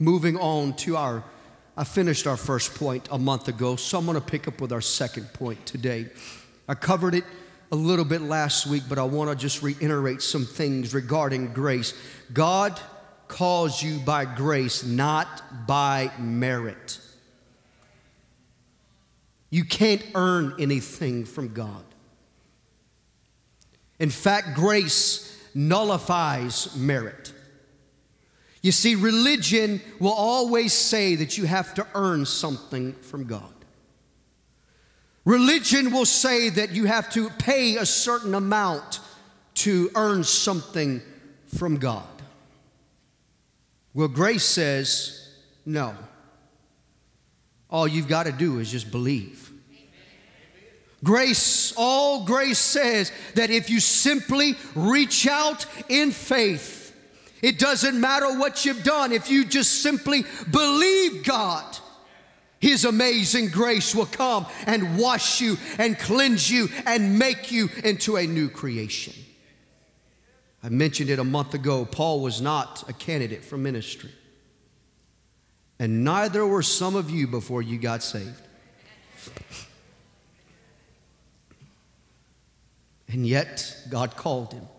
moving on to I finished our first point a month ago, so I'm going to pick up with our second point today. I covered it a little bit last week, but I want to just reiterate some things regarding grace. God calls you by grace, not by merit. You can't earn anything from God. In fact, grace nullifies merit. You see, religion will always say that you have to earn something from God. Religion will say that you have to pay a certain amount to earn something from God. Well, grace says, no. All you've got to do is just believe. All grace says that if you simply reach out in faith, it doesn't matter what you've done. If you just simply believe God, His amazing grace will come and wash you and cleanse you and make you into a new creation. I mentioned it a month ago. Paul was not a candidate for ministry. And neither were some of you before you got saved. And yet, God called him.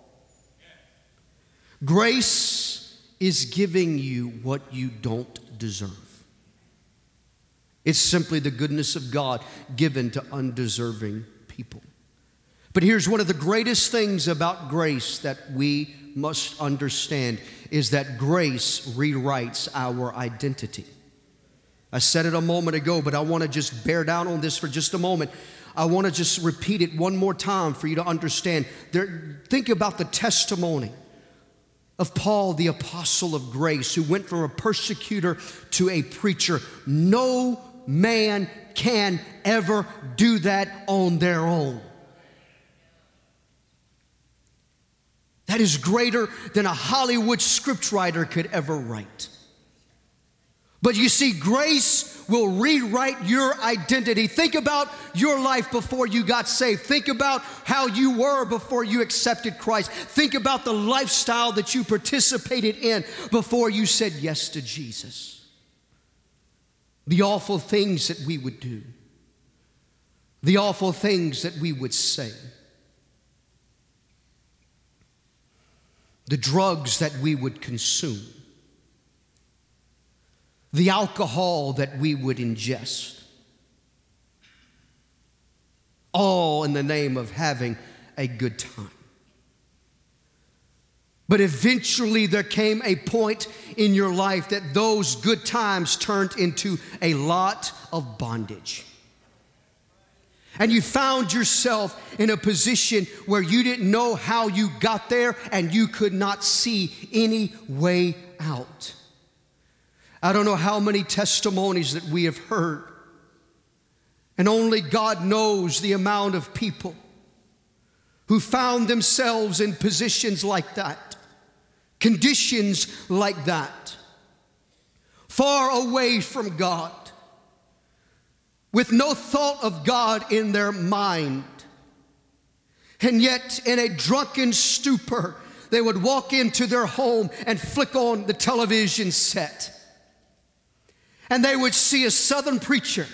Grace is giving you what you don't deserve. It's simply the goodness of God given to undeserving people. But here's one of the greatest things about grace that we must understand is that grace rewrites our identity. I said it a moment ago, but I want to just bear down on this for just a moment. I want to just repeat it one more time for you to understand. Think about the testimony of Paul, the apostle of grace, who went from a persecutor to a preacher. No man can ever do that on their own. That is greater than a Hollywood scriptwriter could ever write. But you see, grace will rewrite your identity. Think about your life before you got saved. Think about how you were before you accepted Christ. Think about the lifestyle that you participated in before you said yes to Jesus. The awful things that we would do. The awful things that we would say. The drugs that we would consume. The alcohol that we would ingest. All in the name of having a good time. But eventually there came a point in your life that those good times turned into a lot of bondage. And you found yourself in a position where you didn't know how you got there and you could not see any way out. I don't know how many testimonies that we have heard. And only God knows the amount of people who found themselves in positions like that, conditions like that, far away from God, with no thought of God in their mind. And yet, in a drunken stupor, they would walk into their home and flick on the television set. And they would see a Southern preacher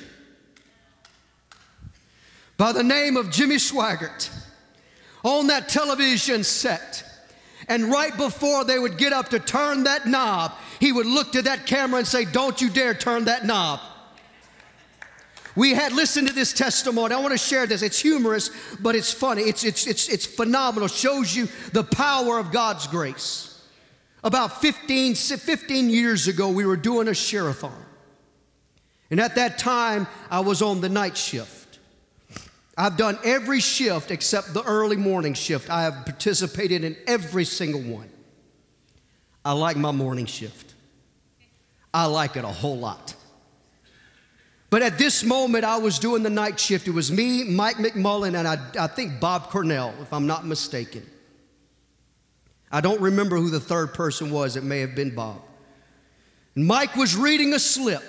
by the name of Jimmy Swaggart on that television set. And right before they would get up to turn that knob, he would look to that camera and say, "Don't you dare turn that knob." We had listened to this testimony. I want to share this. It's humorous, but it's funny. It's phenomenal. Shows you the power of God's grace. About 15 years ago, we were doing a share-a-thon. And at that time, I was on the night shift. I've done every shift except the early morning shift. I have participated in every single one. I like my morning shift. I like it a whole lot. But at this moment, I was doing the night shift. It was me, Mike McMullen, and I think Bob Cornell, if I'm not mistaken. I don't remember who the third person was. It may have been Bob. And Mike was reading a slip.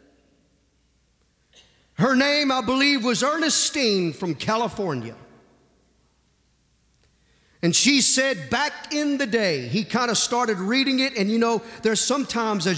Her name, I believe, was Ernestine from California. And she said back in the day, he kind of started reading it. And you know, there's sometimes as